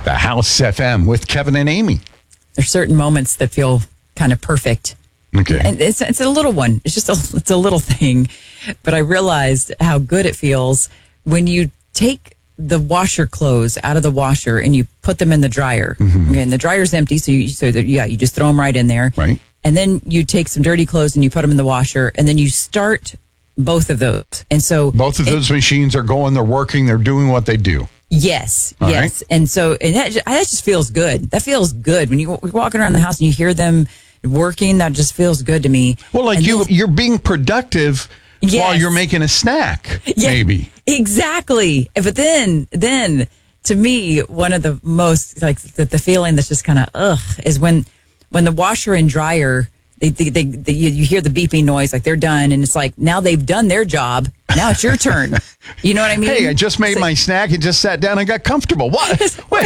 The House FM with Kevin and Amy. There's certain moments that feel kind of perfect. Okay. And it's a little one. It's just it's a little thing. But I realized how good it feels when you take the washer clothes out of the washer and you put them in the dryer. Mm-hmm. Okay, and the dryer's empty, so you just throw them right in there. Right. And then you take some dirty clothes and you put them in the washer, and then you start both of those. And so both of those machines are going, they're working, they're doing what they do. Yes, All yes. right. And so that just feels good. That feels good. When you're walking around the house and you hear them working, that just feels good to me. Well, like you're being productive while you're making a snack, maybe. Exactly. But then to me, one of the most, like, the feeling that's just kind of, is when the washer and dryer, you hear the beeping noise, like they're done, and it's like, now they've done their job. Now it's your turn. You know what I mean? Hey, I just made my snack and just sat down and got comfortable. What? Wait.